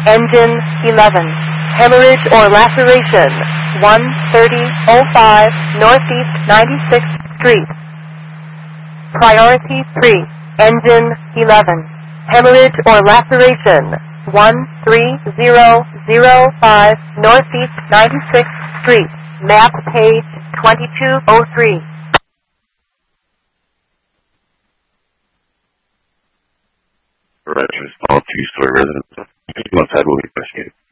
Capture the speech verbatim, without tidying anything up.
Engine eleven. Hemorrhage or laceration, one thirty oh five Northeast ninety-sixth Street. Priority three. Engine eleven. Hemorrhage or laceration, one three zero zero five Northeast ninety-sixth Street. Map page twenty-two oh three. Right, all two-story residence. Once that will be investigated.